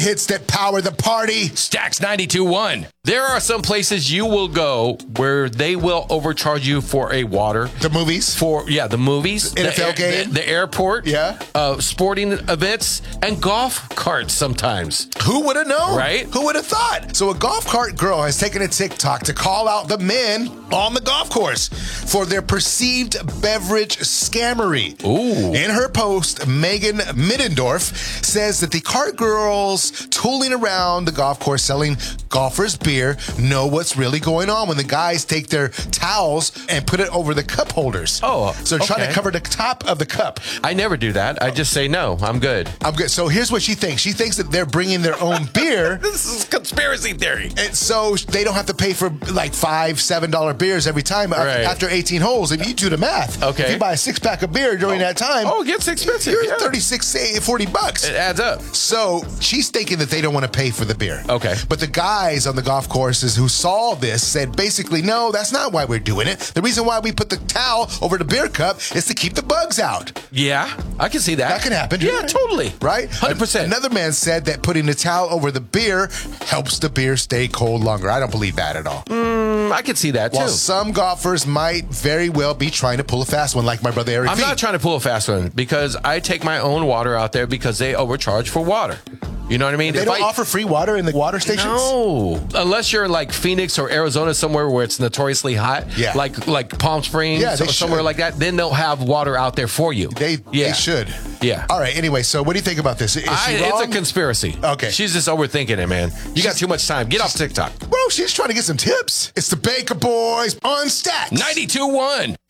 hits that power the party. Stacks 92.1. There are some places you will go where they will overcharge you for a water. The movies? The movies. NFL game? The airport. Yeah. Sporting events and golf carts sometimes. Who would have known? Right? Who would have thought? So a golf cart girl has taken a TikTok to call out the men on the golf course for their perceived beverage scammery. Ooh. In her post, Megan Middendorf says that the cart girls tooling around the golf course selling golfers beer know what's really going on when the guys take their towels and put it over the cup holders. Oh, so they're trying okay. to cover the top of the cup. I never do that. I just say, no, I'm good. I'm good. So here's what she thinks. She thinks that they're bringing their own beer. This is conspiracy theory. And so they don't have to pay for like $5, $7 beers every time after 18 holes. If you do the math, okay. if you buy a 6-pack of beer during that time, it gets expensive. You're yeah. $36, $40. It adds up. So she's thinking that they don't want to pay for the beer. Okay. But the guys on the golf courses who saw this said basically, no, that's not why we're doing it. The reason why we put the towel over the beer cup is to keep the bugs out. Yeah, I can see that. That can happen. Yeah, totally. Right? 100%. Another man said that putting the towel over the beer helps the beer stay cold longer. I don't believe that at all. I can see that, too. While some golfers might very well be trying to pull a fast one, like my brother Eric I'm V. not trying to pull a fast one because I take my own water out there because they overcharge for water. You know what I mean? They don't offer free water in the water stations? No. Unless you're like Phoenix or Arizona, somewhere where it's notoriously hot. Yeah. Like Palm Springs or somewhere like that. Then they'll have water out there for you. They should. Yeah. All right. Anyway, so what do you think about this? Is she wrong? It's a conspiracy. Okay. She's just overthinking it, man. You got too much time. Get off TikTok. Bro, she's trying to get some tips. It's the Baker Boys on Stacks. 92.1.